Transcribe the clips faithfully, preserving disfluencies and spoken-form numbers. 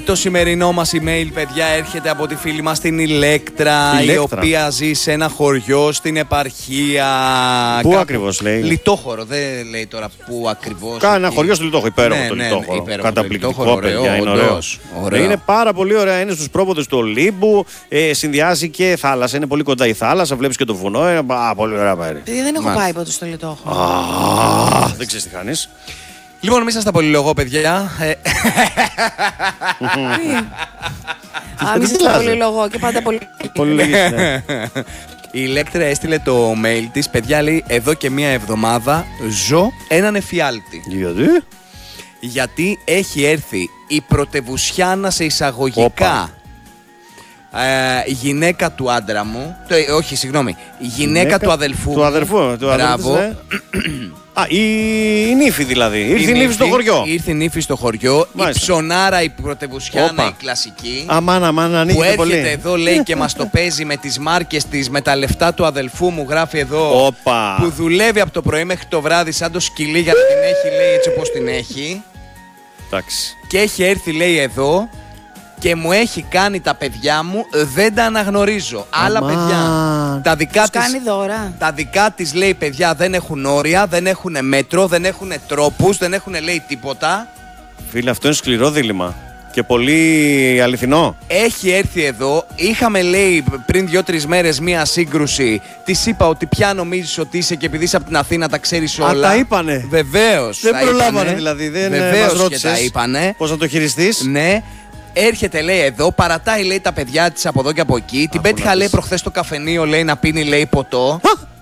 Το σημερινό μας email, παιδιά, έρχεται από τη φίλη μας την Ηλέκτρα, η οποία ζει σε ένα χωριό στην επαρχία. Πού κάπου... ακριβώς λέει? Λιτόχωρο, δεν λέει τώρα πού ακριβώς. Κάνα ένα χωριό στο Λιτόχωρο, υπέροχο ναι, το ναι, Λιτόχωρο. υπέροχο, καταπληκτικό, το παιδιά, ωραίο, είναι όντως, ωραίο. ωραίο. Είναι πάρα πολύ ωραία, είναι στους πρόποδες του Ολύμπου, ε, συνδυάζει και θάλασσα, είναι πολύ κοντά η θάλασσα, βλέπεις και το βουνό, είναι α, πολύ ωραία πάρη. Δεν έχω πάει ποτέ στο Λιτόχωρο. Δεν ξέρεις τι κάνεις. Λοιπόν, μη σας τα πολυλογώ, παιδιά. Α, μη σας τα πολυλογώ και πάντα πολυλογείς. Η Ηλέκτρα έστειλε το mail της, παιδιά, λέει, εδώ και μία εβδομάδα ζω έναν εφιάλτη. Γιατί? Γιατί έχει έρθει η πρωτευουσιάνα σε εισαγωγικά ε, γυναίκα του άντρα μου, το, ε, όχι, συγγνώμη, γυναίκα, γυναίκα του αδελφού του αδερφού, του μπράβο. Ναι. Α, η, η νύφη δηλαδή. Ήρθε η νύφη στο χωριό. Ήρθε η νύφη στο χωριό. Μάλιστα. Η ψωνάρα, η πρωτευουσιάνα, Οπα. Η κλασική. Αμάν, αμάν, ανοίγει που έρχεται πολύ. εδώ, λέει, και μας το παίζει με τις μάρκες της, με τα λεφτά του αδελφού μου. Γράφει εδώ. Οπα. Που δουλεύει από το πρωί μέχρι το βράδυ σαν το σκυλί για να την έχει, λέει, έτσι όπως την έχει. Εντάξει. Και έχει έρθει, λέει, εδώ. Και μου έχει κάνει τα παιδιά μου, δεν τα αναγνωρίζω. Άλλα Αμά. παιδιά. Τα δικά, της, κάνει δώρα. τα δικά της, λέει, παιδιά, δεν έχουν όρια, δεν έχουν μέτρο, δεν έχουν τρόπους, δεν έχουν, λέει, τίποτα. Φίλε, αυτό είναι σκληρό δίλημμα. Και πολύ αληθινό. Έχει έρθει εδώ. Είχαμε, λέει, πριν δύο-τρεις μέρες μία σύγκρουση. Της είπα ότι πια νομίζεις ότι είσαι και επειδή είσαι από την Αθήνα τα ξέρεις όλα. Α, τα είπανε. Βεβαίως. Δεν προλάβανε δηλαδή. Δεν Βεβαίως μας και τα είπανε. Πώς να το χειριστείς. Ναι. Έρχεται, λέει, εδώ, παρατάει, λέει, τα παιδιά της από εδώ και από εκεί. Την πέτυχα, λέει, προχθές στο καφενείο, λέει, να πίνει, λέει, ποτό.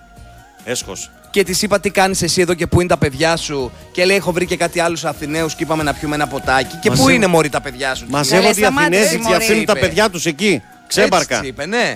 Έσχος. Και της είπα τι κάνεις εσύ εδώ και πού είναι τα παιδιά σου. Και λέει, έχω βρει και κάτι άλλους Αθηναίους και είπαμε να πιούμε ένα ποτάκι. Και Μαζεύω... πού είναι, μωρή, τα παιδιά σου. Μαζεύονται οι Αθηναίες και αφήνουν τα παιδιά τους εκεί. Ξέμπαρκα. Έτσι είπε, ναι.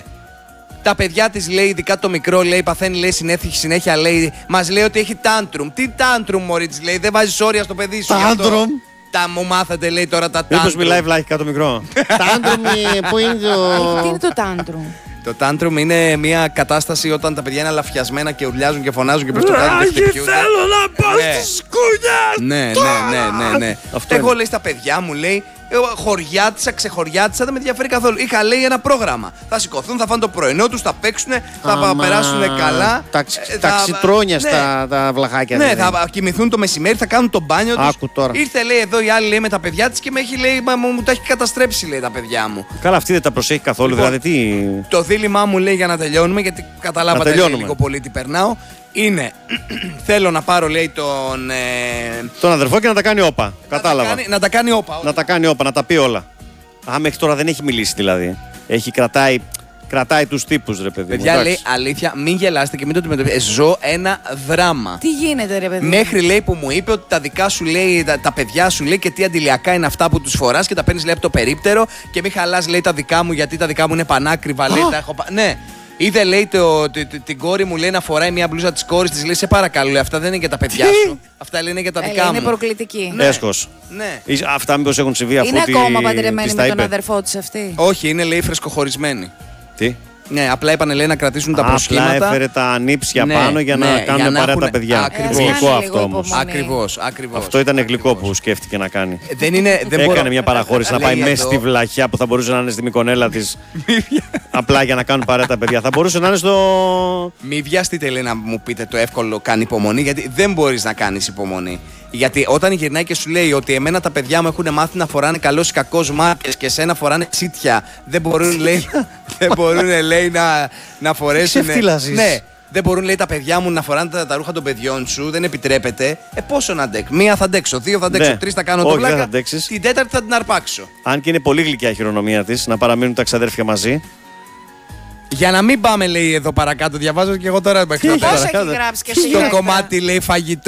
Τα παιδιά της, λέει, ειδικά το μικρό, λέει, παθαίνει, λέει, συνέχεια, συνέχεια, λέει, μας λέει ότι έχει τάντρουμ. Τι τάντρουμ, μωρή, της λέει, δεν βάζεις όρια στο παιδί σου. Τάντρουμ. Τα μου μάθατε, λέει, τώρα τα τάντρουμ. Μήπως μιλάει βλάχικα το μικρό. Τάντρουμ, πού είναι το... Τι είναι το τάντρουμ? Το tantrum είναι μια κατάσταση όταν τα παιδιά είναι αλαφιασμένα και ουρλιάζουν και φωνάζουν και προς το κάτω και χτυπιούνται. Θέλω να πάω ναι. στις σκούνιες! Ναι, ναι, ναι, ναι, ναι. Αυτό Εγώ, είναι. λέει, στα παιδιά μου, λέει, χωριάτισα, ξεχωριάτισα, δεν με ενδιαφέρει καθόλου. Είχα, λέει, ένα πρόγραμμα. Θα σηκωθούν, θα φάνε το πρωινό τους, θα παίξουν, θα περάσουν καλά. Ταξιτρόνια στα τα βλαχάκια. Ναι, θα κοιμηθούν το μεσημέρι, θα κάνουν το μπάνιο τους. Άκου τώρα. Ήρθε, λέει, εδώ η άλλη, λέει, με τα παιδιά της και με έχει, λέει, μου τα έχει καταστρέψει, λέει, τα παιδιά μου. Καλά, αυτή δεν τα προσέχει καθόλου, Λοιπόν, δηλαδή τι. Το δίλημά μου, λέει, για να τελειώνουμε, γιατί καταλάβατε, λέει, λίγο πολύ τι περνάω, είναι θέλω να πάρω, λέει, τον. Ε, τον αδερφό και να τα κάνει όπα. Να Κατάλαβα. Τα κάνει, να τα κάνει όπα. Να τα κάνει όπα, να τα πει όλα. Α, μέχρι τώρα δεν έχει μιλήσει δηλαδή. Έχει κρατάει, κρατάει τους τύπους, ρε παιδί. Παιδιά, μου, λέει, αλήθεια, μην γελάστε και μην το αντιμετωπίσετε. Ζω ένα δράμα. Τι γίνεται, ρε παιδί? Μέχρι, λέει, που μου είπε ότι τα δικά σου, λέει, τα, τα παιδιά σου, λέει, και τι αντιλιακά είναι αυτά που τους φοράς και τα παίρνεις, λέει, από το περίπτερο και μην χαλάς, λέει, τα δικά μου γιατί τα δικά μου είναι πανάκριβα, λέει, τα έχω. Ναι. Είδε, λέει, το, το, το, την κόρη μου, λέει, να φοράει μια μπλούζα της κόρης της. Λέει, σε παρακαλώ, λέει, αυτά δεν είναι για τα παιδιά σου. Αυτά, λέει, είναι για τα Ε, δικά μου. είναι προκλητική. Ναι. Έσχος. Ναι. Αυτά μήπως έχουν συμβεί αφού Είναι τη, ακόμα παντρεμένη της με τα τον είπε. αδερφό της αυτή? Όχι, είναι, λέει, φρεσκοχωρισμένη. Τι. Ναι, απλά είπανε, λέει, να κρατήσουν τα Απλά προσχήματα. έφερε τα ανήψια ναι, πάνω για να ναι, κάνουν για να παρέα έχουν... τα παιδιά. Ακριβώς. Γλυκό Κάνε αυτό λίγο όμως. υπομονή. Ακριβώς, ακριβώς. Αυτό ήταν ακριβώς. γλυκό που σκέφτηκε να κάνει. Δεν είναι, δεν Έκανε μπορώ... μια παραχώρηση να Λέει πάει μέσα εδώ- στη βλαχιά που θα μπορούσε να είναι στη Μικονέλα της. Απλά για να κάνουν παρέα τα παιδιά. Θα μπορούσε να είναι στο. Μη βιαστείτε, λέει, να μου πείτε το εύκολο κάνει υπομονή, γιατί δεν μπορείς να κάνεις υπομονή. Γιατί όταν γυρνάει και σου λέει ότι εμένα τα παιδιά μου έχουν μάθει να φοράνε καλός ή κακός μάρκες και εσένα φοράνε τσίτια, δεν μπορούν, λέει, δεν μπορούν, λέει, να, να φορέσουν. ξεφτύλαζεις. Ναι, δεν μπορούν, λέει, τα παιδιά μου να φοράνε τα, τα ρούχα των παιδιών σου, δεν επιτρέπεται. Ε, πόσο να αντέξω? Μία θα αντέξω, δύο θα αντέξω, Ναι. τρεις θα κάνω Όχι, το δεν πλάκα. θα αντέξεις. Την τέταρτη θα την αρπάξω. Αν και είναι πολύ γλυκιά η χειρονομία της, να παραμείνουν τα ξαδέρφια μαζί. Για να μην πάμε, λέει, εδώ παρακάτω, διαβάζω και εγώ τώρα μέχρι έχει να Πώς πέρα. έχει γράψει και εσύ? Στο κομμάτι, λέει, φαγητό.